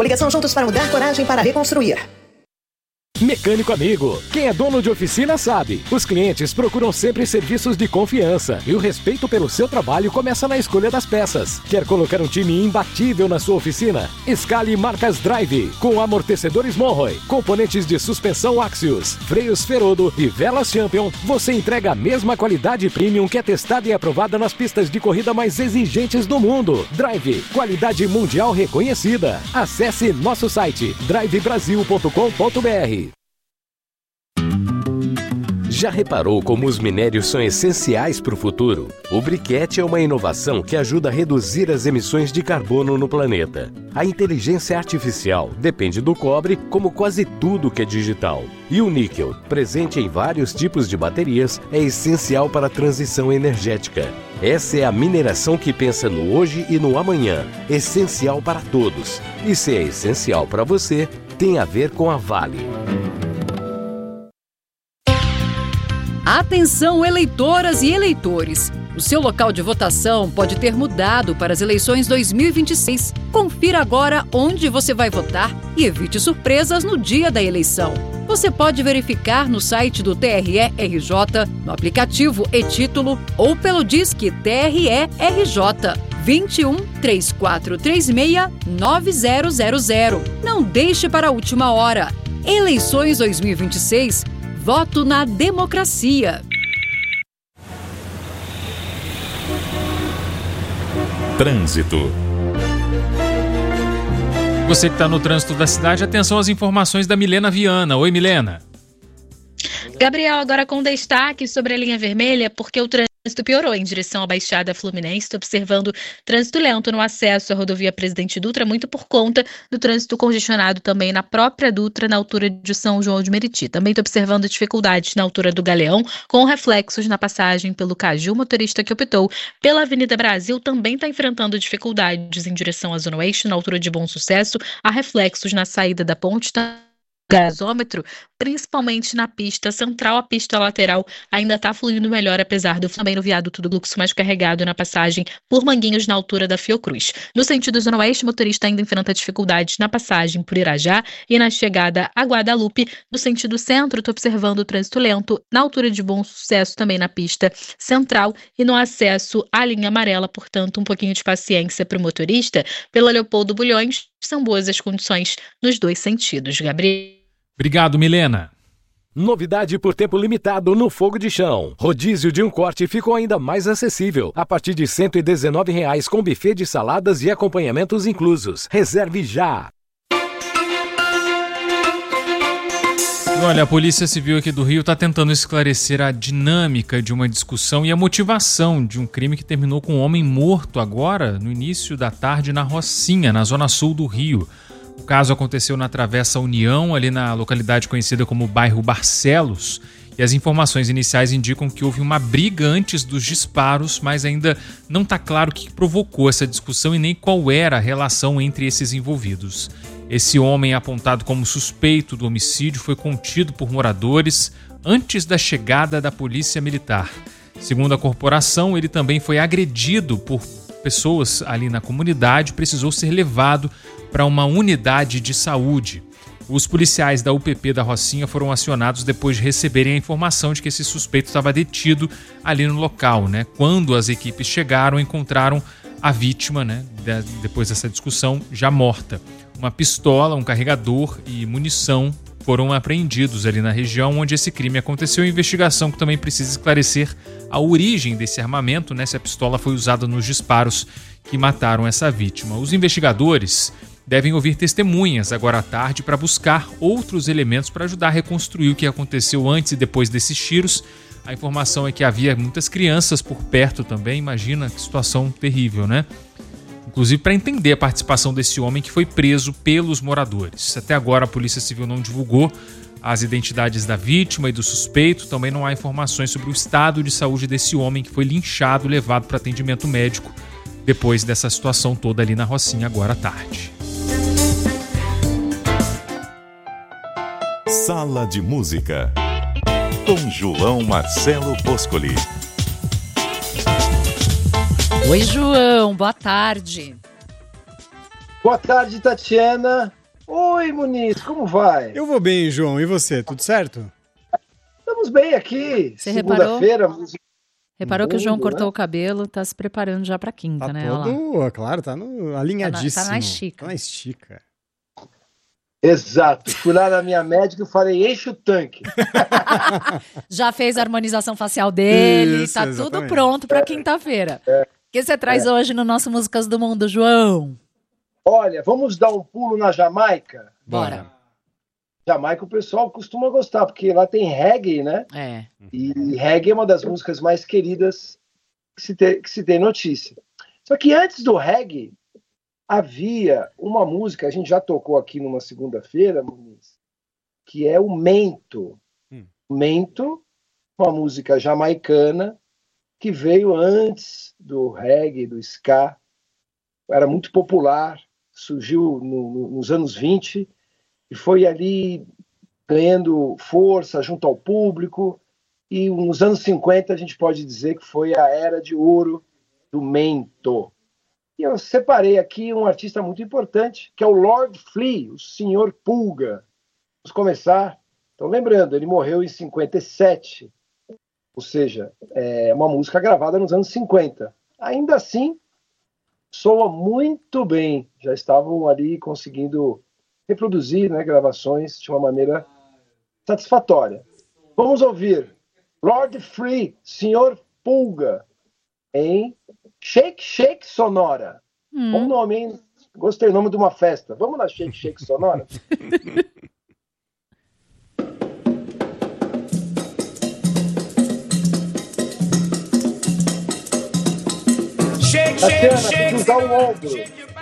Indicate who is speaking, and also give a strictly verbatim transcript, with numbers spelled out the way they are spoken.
Speaker 1: Coligação Juntos para Mudar, Coragem para Reconstruir.
Speaker 2: Mecânico amigo, quem é dono de oficina sabe. Os clientes procuram sempre serviços de confiança e o respeito pelo seu trabalho começa na escolha das peças. Quer colocar um time imbatível na sua oficina? Escale marcas Drive, com amortecedores Monroe, componentes de suspensão Axios, freios Ferodo e velas Champion. Você entrega a mesma qualidade premium que é testada e aprovada nas pistas de corrida mais exigentes do mundo. Drive, qualidade mundial reconhecida. Acesse nosso site drive brasil ponto com ponto b r. Já reparou como os minérios são essenciais para o futuro? O briquete é uma inovação que ajuda a reduzir as emissões de carbono no planeta. A inteligência artificial depende do cobre, como quase tudo que é digital. E o níquel, presente em vários tipos de baterias, é essencial para a transição energética. Essa é a mineração que pensa no hoje e no amanhã, essencial para todos. E se é essencial para você, tem a ver com a Vale.
Speaker 3: Atenção, eleitoras e eleitores! O seu local de votação pode ter mudado para as eleições dois mil e vinte e seis. Confira agora onde você vai votar e evite surpresas no dia da eleição. Você pode verificar no site do T R E R J, no aplicativo e-Título ou pelo Disque T R E R J vinte e um, três quatro três seis, nove zero zero zero. Não deixe para a última hora. Eleições dois mil e vinte e seis. Voto na democracia.
Speaker 4: Trânsito.
Speaker 5: Você que está no trânsito da cidade, atenção às informações da Milena Viana. Oi, Milena.
Speaker 6: Gabriel, agora com destaque sobre a linha vermelha, porque o trânsito piorou em direção à Baixada Fluminense. Estou observando trânsito lento no acesso à rodovia Presidente Dutra, muito por conta do trânsito congestionado também na própria Dutra, na altura de São João de Meriti. Também estou observando dificuldades na altura do Galeão, com reflexos na passagem pelo Caju. O motorista que optou pela Avenida Brasil também está enfrentando dificuldades em direção à Zona Oeste, na altura de Bom Sucesso. Há reflexos na saída da ponte, tá? Gasômetro, principalmente na pista central. A pista lateral ainda está fluindo melhor, apesar do também no viaduto do fluxo mais carregado na passagem por Manguinhos, na altura da Fiocruz. No sentido Zona Oeste, o motorista ainda enfrenta dificuldades na passagem por Irajá e na chegada a Guadalupe. No sentido centro, estou observando o trânsito lento na altura de Bom Sucesso, também na pista central e no acesso à linha amarela. Portanto, um pouquinho de paciência para o motorista. Pela Leopoldo Bulhões, são boas as condições nos dois sentidos. Gabriel.
Speaker 5: Obrigado, Milena.
Speaker 2: Novidade por tempo limitado no Fogo de Chão. Rodízio de um corte ficou ainda mais acessível, a partir de cento e dezenove reais, com buffet de saladas e acompanhamentos inclusos. Reserve já!
Speaker 5: Olha, a Polícia Civil aqui do Rio está tentando esclarecer a dinâmica de uma discussão e a motivação de um crime que terminou com um homem morto agora, no início da tarde, na Rocinha, na zona sul do Rio. O caso aconteceu na Travessa União, ali na localidade conhecida como bairro Barcelos, e as informações iniciais indicam que houve uma briga antes dos disparos, mas ainda não está claro o que provocou essa discussão e nem qual era a relação entre esses envolvidos. Esse homem, apontado como suspeito do homicídio, foi contido por moradores antes da chegada da polícia militar. Segundo a corporação, ele também foi agredido por pessoas ali na comunidade, precisou ser levado para uma unidade de saúde. Os policiais da U P P da Rocinha foram acionados depois de receberem a informação de que esse suspeito estava detido ali no local, né? Quando as equipes chegaram, encontraram a vítima, né? Depois dessa discussão, já morta. Uma pistola, um carregador e munição foram apreendidos ali na região onde esse crime aconteceu. A investigação que também precisa esclarecer a origem desse armamento, né? Se a pistola foi usada nos disparos que mataram essa vítima. Os investigadores devem ouvir testemunhas agora à tarde para buscar outros elementos para ajudar a reconstruir o que aconteceu antes e depois desses tiros. A informação é que havia muitas crianças por perto também. Imagina que situação terrível, né? Inclusive para entender a participação desse homem que foi preso pelos moradores. Até agora a Polícia Civil não divulgou as identidades da vítima e do suspeito. Também não há informações sobre o estado de saúde desse homem que foi linchado, levado para atendimento médico depois dessa situação toda ali na Rocinha agora à tarde.
Speaker 4: Sala de Música, com João Marcelo Boscoli.
Speaker 3: Oi, João, boa tarde.
Speaker 7: Boa tarde, Tatiana. Oi, Muniz, como vai?
Speaker 8: Eu vou bem, João. E você, tudo certo?
Speaker 7: Estamos bem aqui.
Speaker 3: Você reparou?
Speaker 7: Segunda-feira.
Speaker 3: Reparou que o João
Speaker 7: Mundo,
Speaker 3: cortou
Speaker 7: né?
Speaker 3: o cabelo, tá se preparando já pra quinta,
Speaker 8: Tá
Speaker 3: né? Olha lá.
Speaker 8: todo, claro, tá no, alinhadíssimo.
Speaker 3: Tá na- tá na estica.
Speaker 8: Tá na estica.
Speaker 7: Exato. Fui lá na minha médica e falei, enche o tanque.
Speaker 3: Já fez a harmonização facial dele,
Speaker 8: Isso,
Speaker 3: tá tudo
Speaker 8: exatamente.
Speaker 3: pronto pra quinta-feira. O que você traz hoje no nosso Músicas do Mundo, João?
Speaker 7: Olha, vamos dar um pulo na Jamaica?
Speaker 3: Bora.
Speaker 7: Jamaica o pessoal costuma gostar, porque lá tem reggae, né?
Speaker 3: É.
Speaker 7: E reggae é uma das músicas mais queridas que se tem, que se tem notícia. Só que antes do reggae, havia uma música, a gente já tocou aqui numa segunda-feira, Muniz, que é o Mento.
Speaker 8: Hum.
Speaker 7: Mento, uma música jamaicana que veio antes do reggae, do ska. Era muito popular, surgiu no, no, nos anos vinte e foi ali ganhando força junto ao público. E nos anos cinquenta a gente pode dizer que foi a era de ouro do Mento. E eu separei aqui um artista muito importante, que é o Lord Flea, o senhor Pulga. Vamos começar. Então, lembrando, ele morreu em cinquenta e sete, ou seja, é uma música gravada nos anos cinquenta. Ainda assim, soa muito bem. Já estavam ali conseguindo reproduzir, né, gravações de uma maneira satisfatória. Vamos ouvir Lord Flea, senhor Pulga, em Shake Shake Sonora.
Speaker 3: Hum.
Speaker 7: Bom nome, hein? Gostei do nome de uma festa. Vamos na Shake Shake Sonora? Tatiana, tem que usar o ombro.